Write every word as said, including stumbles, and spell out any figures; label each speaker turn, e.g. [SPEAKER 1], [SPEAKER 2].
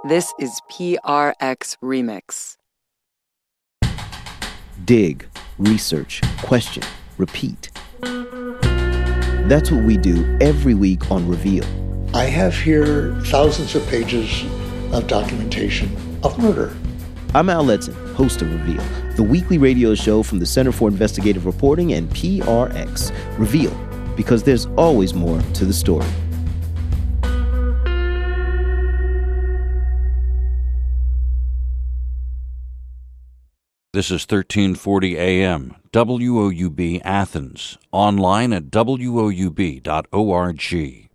[SPEAKER 1] This is P R X Remix.
[SPEAKER 2] Dig, research, question, repeat. That's what we do every week on Reveal.
[SPEAKER 3] I have here thousands of pages of documentation of murder.
[SPEAKER 2] I'm Al Letson, host of Reveal, the weekly radio show from the Center for Investigative Reporting and P R X. Reveal, because there's always more to the story.
[SPEAKER 4] This is thirteen forty A M, W O U B Athens, online at W O U B dot org.